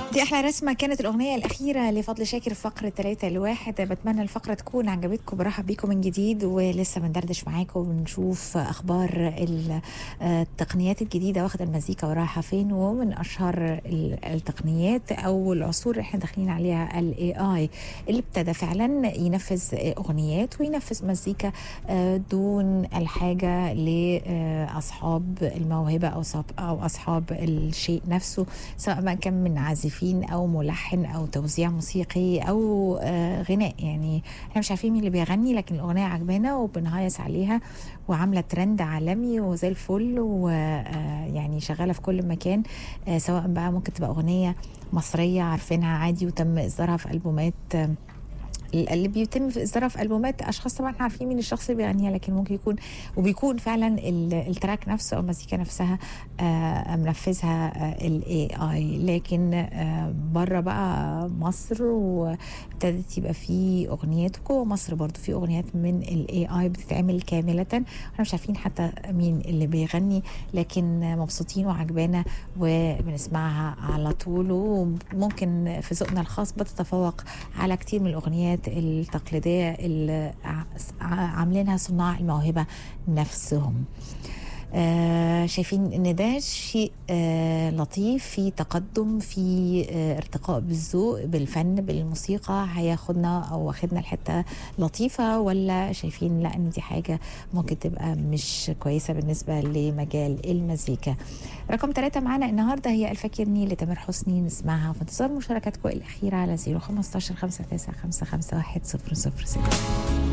دي أحلى رسمة كانت الأغنية الأخيرة لفضل شاكر في فقرة 3 ل1. بتمنى الفقرة تكون عجبتكم. برحب بيكم من جديد ولسه بندردش معاكم وبنشوف أخبار التقنيات الجديدة واخدة المزيكا ورايحة فين. ومن أشهر التقنيات أو العصور اللي احنا داخلين عليها ال AI اللي ابتدى فعلا ينفذ أغنيات وينفذ مزيكا دون الحاجة لأصحاب الموهبة أو أصحاب الشيء نفسه، سواء ما كان من عازفين أو ملحن أو توزيع موسيقي أو غناء. يعني احنا مش عارفين مين اللي بيغني، لكن الأغنية عجبانا وبنهيص عليها وعاملة ترند عالمي وزي الفل، ويعني شغالة في كل مكان. سواء بقى ممكن تبقى أغنية مصرية عارفينها عادي وتم إصدارها في ألبومات، اللي بيتم في اصدارها في البومات اشخاص طبعا احنا عارفين مين الشخص اللي بيغنيها، لكن ممكن يكون وبيكون فعلا التراك نفسه او المزيكا نفسها منفذها الاي اي. لكن بره بقى مصر وابتدت يبقى في اغنيات، جوه مصر برضو في اغنيات من الاي اي بتتعمل كامله. احنا مش عارفين حتى مين اللي بيغني، لكن مبسوطين وعجبانا وبنسمعها على طول. وممكن في ذوقنا الخاص بتتفوق على كتير من الاغنيات التقليدية اللي عاملينها صناع الموهبة نفسهم. شايفين ان ده شيء لطيف، في تقدم، في ارتقاء بالذوق بالفن بالموسيقى، هياخدنا او واخدنا الحته لطيفه، ولا شايفين لا ان دي حاجه ممكن تبقى مش كويسه بالنسبه لمجال المزيكا؟ رقم 3 معانا النهارده هي الفاكرني لتامر حسني، نسمعها في انتظار مشاركاتكم الاخيره على 015 5955 100 06.